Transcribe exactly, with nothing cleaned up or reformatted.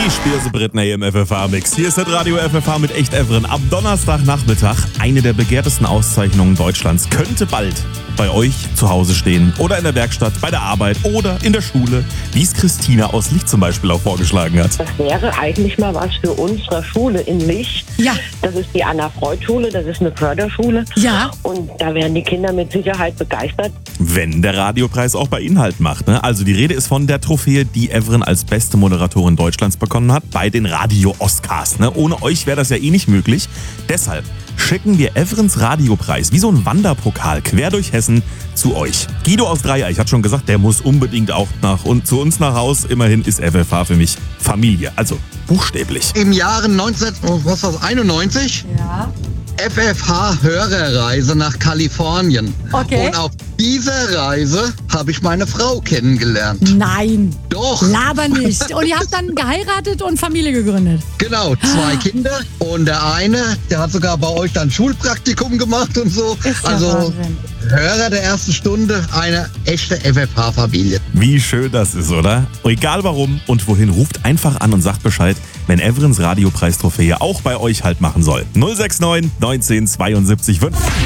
Ich spiele so Britney im F F H-Mix. Hier ist das Radio F F H mit Echt Evren. Am Donnerstagnachmittag eine der begehrtesten Auszeichnungen Deutschlands könnte bald bei euch zu Hause stehen oder in der Werkstatt, bei der Arbeit oder in der Schule, wie es Christina aus Licht zum Beispiel auch vorgeschlagen hat. Das wäre eigentlich mal was für unsere Schule in Licht. Ja. Das ist die Anna-Freud-Schule, das ist eine Förderschule. Ja. Und da wären die Kinder mit Sicherheit begeistert. Wenn der Radiopreis auch bei Inhalt macht. Ne? Also die Rede ist von der Trophäe, die Evren als beste Moderatorin Deutschlands bekommen hat bei den Radio-Oscars. Ne? Ohne euch wäre das ja eh nicht möglich. Deshalb schicken wir Evrens Radiopreis wie so ein Wanderpokal quer durch Hessen zu euch. Guido aus Dreieich hat schon gesagt, der muss unbedingt auch nach und zu uns nach Haus. Immerhin ist F F H für mich Familie, also buchstäblich. Im Jahre neunzehnhunderteinundneunzig Ja. F F H-Hörerreise nach Kalifornien. Okay. Und auf dieser Reise habe ich meine Frau kennengelernt. Nein. Doch, Laber nicht. Und ihr habt dann geheiratet und Familie gegründet. genau, zwei Kinder. Und der eine, der hat sogar bei euch dann Schulpraktikum gemacht und so. Ist ja also Wahnsinn. Hörer der ersten Stunde, eine echte F F H-Familie. Wie schön das ist, oder? Egal warum und wohin, ruft einfach an und sagt Bescheid, wenn Evrens Radiopreis-Trophäe auch bei euch Halt machen soll. null sechs neun neunzehn zweiundsiebzig fünf.